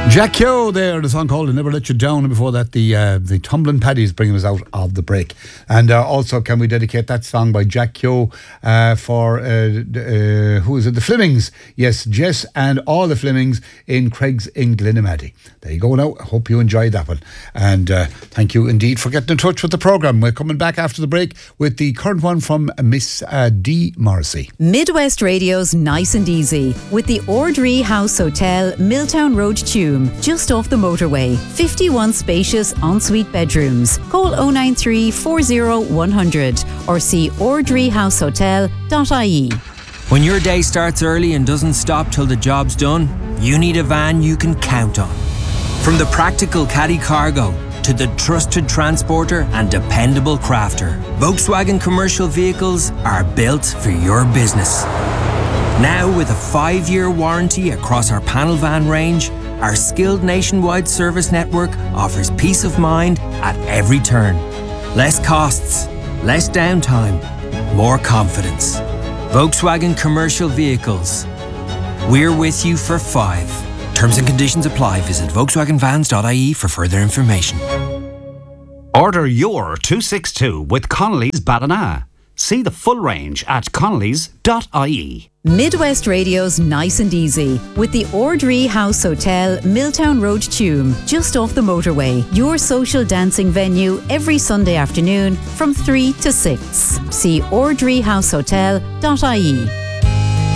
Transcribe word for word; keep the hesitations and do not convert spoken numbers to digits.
Jack Keogh there, the song called "I Never Let You Down," and before that the uh, the Tumbling Paddies bringing us out of the break. And uh, also, can we dedicate that song by Jack Keogh uh, for uh, uh, who is it? The Flemings. Yes, Jess and all the Flemings in Craig's in Glenamaddy. There you go now. I hope you enjoyed that one. And uh, thank you indeed for getting in touch with the programme. We're coming back after the break with the current one from Miss uh, D. Morrissey. Midwest Radio's Nice and Easy with the Ordree House Hotel, Milltown Road, Tuam, just off the motorway. fifty-one spacious ensuite bedrooms. Call oh nine three, four oh, one hundred or see ordree house hotel dot I E. When your day starts early and doesn't stop till the job's done, you need a van you can count on. From the practical Caddy Cargo to the trusted transporter and dependable crafter, Volkswagen commercial vehicles are built for your business. Now with a five-year warranty across our panel van range, our skilled nationwide service network offers peace of mind at every turn. Less costs, less downtime, more confidence. Volkswagen commercial vehicles. We're with you for five. Terms and conditions apply. Visit Volkswagen Vans dot I E for further information. Order your two sixty-two with Connolly's Ballina. See the full range at connellys dot I E. Midwest Radio's Nice and Easy with the Ordree House Hotel, Milltown Road, Tuam, just off the motorway. Your social dancing venue every Sunday afternoon from three to six. See ordree house hotel dot I E.